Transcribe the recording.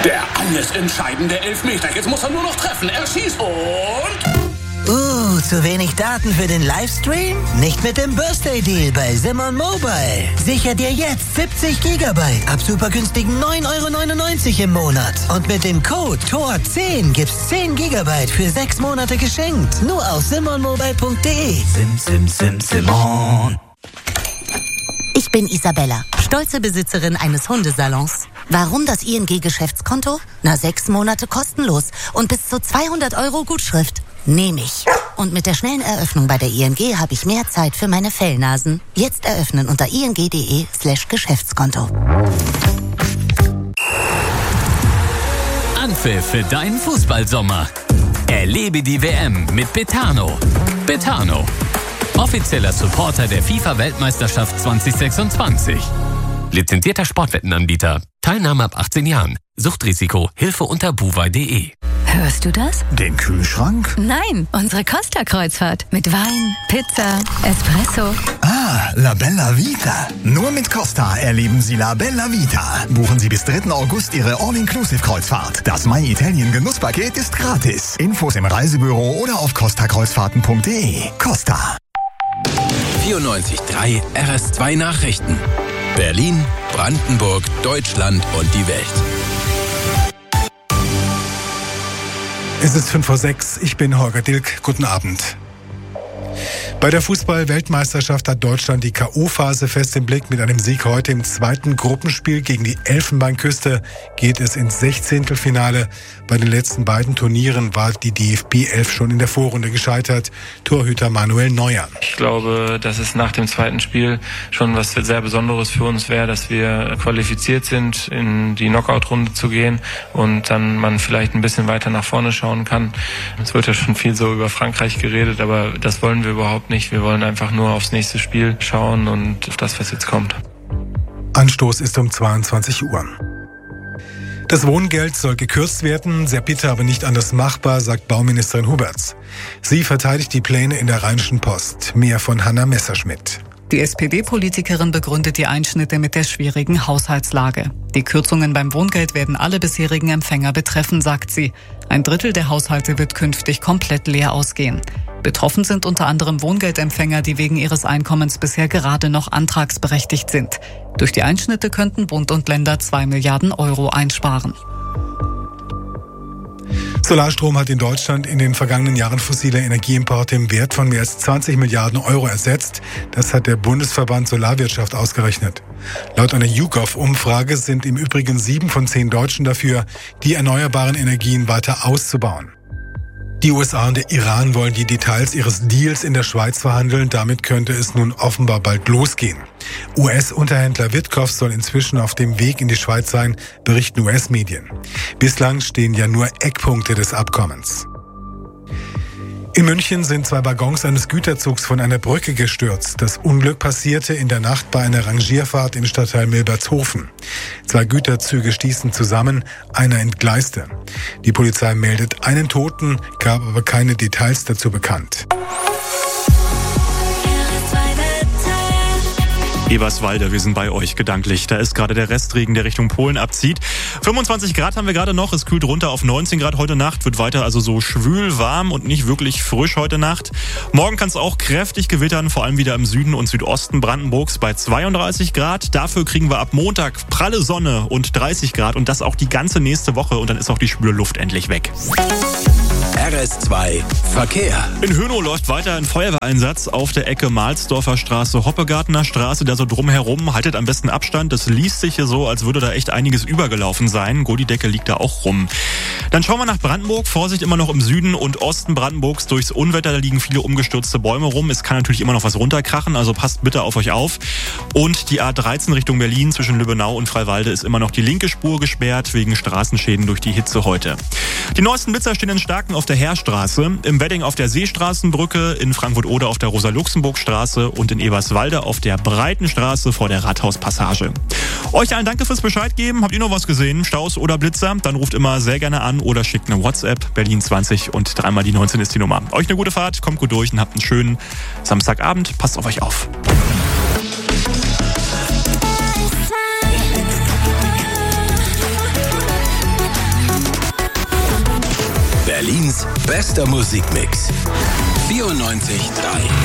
Der alles entscheidende Elfmeter. Jetzt muss er nur noch treffen. Er schießt und... Zu wenig Daten für den Livestream? Nicht mit dem Birthday Deal bei Simon Mobile. Sicher dir jetzt 70 GB ab super günstigen 9,99 € im Monat. Und mit dem Code TOR10 gibt's 10 GB für 6 Monate geschenkt. Nur auf simonmobile.de. Simon. Ich bin Isabella, stolze Besitzerin eines Hundesalons. Warum das ING-Geschäftskonto? 6 Monate kostenlos und bis zu 200 € Gutschrift. Nehme ich. Und mit der schnellen Eröffnung bei der ING habe ich mehr Zeit für meine Fellnasen. Jetzt eröffnen unter ing.de/Geschäftskonto. Anpfiff für deinen Fußballsommer. Erlebe die WM mit Betano. Betano, offizieller Supporter der FIFA-Weltmeisterschaft 2026. Lizenzierter Sportwettenanbieter. Teilnahme ab 18 Jahren. Suchtrisiko. Hilfe unter buwei.de. Hörst du das? Den Kühlschrank? Nein, unsere Costa-Kreuzfahrt. Mit Wein, Pizza, Espresso. Ah, La Bella Vita. Nur mit Costa erleben Sie La Bella Vita. Buchen Sie bis 3. August Ihre All-Inclusive-Kreuzfahrt. Das My Italien Genusspaket ist gratis. Infos im Reisebüro oder auf costakreuzfahrten.de. Costa. 94.3 RS2 Nachrichten. Berlin, Brandenburg, Deutschland und die Welt. Es ist 5:06 Uhr, ich bin Holger Dilk. Guten Abend. Bei der Fußball-Weltmeisterschaft hat Deutschland die K.O.-Phase fest im Blick. Mit einem Sieg heute im zweiten Gruppenspiel gegen die Elfenbeinküste geht es ins 16. Bei den letzten beiden Turnieren war die DFB 11 schon in der Vorrunde gescheitert. Torhüter Manuel Neuer. Ich glaube, dass es nach dem zweiten Spiel schon was sehr Besonderes für uns wäre, dass wir qualifiziert sind, in die Knockout-Runde zu gehen und dann man vielleicht ein bisschen weiter nach vorne schauen kann. Es wird ja schon viel so über Frankreich geredet, aber das wollen wir überhaupt nicht. Wir wollen einfach nur aufs nächste Spiel schauen und auf das, was jetzt kommt. Anstoß ist um 22 Uhr. Das Wohngeld soll gekürzt werden, sehr bitter, aber nicht anders machbar, sagt Bauministerin Huberts. Sie verteidigt die Pläne in der Rheinischen Post. Mehr von Hanna Messerschmidt. Die SPD-Politikerin begründet die Einschnitte mit der schwierigen Haushaltslage. Die Kürzungen beim Wohngeld werden alle bisherigen Empfänger betreffen, sagt sie. 1/3 der Haushalte wird künftig komplett leer ausgehen. Betroffen sind unter anderem Wohngeldempfänger, die wegen ihres Einkommens bisher gerade noch antragsberechtigt sind. Durch die Einschnitte könnten Bund und Länder 2 Milliarden € einsparen. Solarstrom hat in Deutschland in den vergangenen Jahren fossile Energieimporte im Wert von mehr als 20 Milliarden € ersetzt. Das hat der Bundesverband Solarwirtschaft ausgerechnet. Laut einer YouGov-Umfrage sind im Übrigen 7 von 10 Deutschen dafür, die erneuerbaren Energien weiter auszubauen. Die USA und der Iran wollen die Details ihres Deals in der Schweiz verhandeln. Damit könnte es nun offenbar bald losgehen. US-Unterhändler Witkoff soll inzwischen auf dem Weg in die Schweiz sein, berichten US-Medien. Bislang stehen ja nur Eckpunkte des Abkommens. In München sind 2 Waggons eines Güterzugs von einer Brücke gestürzt. Das Unglück passierte in der Nacht bei einer Rangierfahrt im Stadtteil Milbertshofen. 2 Güterzüge stießen zusammen, einer entgleiste. Die Polizei meldet einen Toten, gab aber keine Details dazu bekannt. Eberswalde, wir sind bei euch gedanklich. Da ist gerade der Restregen, der Richtung Polen abzieht. 25 Grad haben wir gerade noch. Es kühlt runter auf 19 Grad heute Nacht. Wird weiter also so schwül, warm und nicht wirklich frisch heute Nacht. Morgen kann es auch kräftig gewittern, vor allem wieder im Süden und Südosten Brandenburgs bei 32 Grad. Dafür kriegen wir ab Montag pralle Sonne und 30 Grad und das auch die ganze nächste Woche. Und dann ist auch die schwüle Luft endlich weg. RS2 Verkehr. In Hönow läuft weiter ein Feuerwehreinsatz auf der Ecke Mahlsdorfer Straße, Hoppegartener Straße, da so drumherum. Haltet am besten Abstand. Das liest sich hier so, als würde da echt einiges übergelaufen sein. Gullidecke liegt da auch rum. Dann schauen wir nach Brandenburg. Vorsicht immer noch im Süden und Osten Brandenburgs. Durchs Unwetter, da liegen viele umgestürzte Bäume rum. Es kann natürlich immer noch was runterkrachen, also passt bitte auf euch auf. Und die A13 Richtung Berlin zwischen Lübbenau und Freiwalde ist immer noch die linke Spur gesperrt wegen Straßenschäden durch die Hitze heute. Die neuesten Blitzer stehen in Starken auf der Heerstraße, im Wedding auf der Seestraßenbrücke, in Frankfurt-Oder auf der Rosa-Luxemburg-Straße und in Eberswalde auf der Breitenstraße vor der Rathauspassage. Euch allen danke fürs Bescheid geben. Habt ihr noch was gesehen? Staus oder Blitzer? Dann ruft immer sehr gerne an oder schickt eine WhatsApp. Berlin 20 und 3 die 19 ist die Nummer. Euch eine gute Fahrt, kommt gut durch und habt einen schönen Samstagabend. Passt auf euch auf. Berlins bester Musikmix. 94.3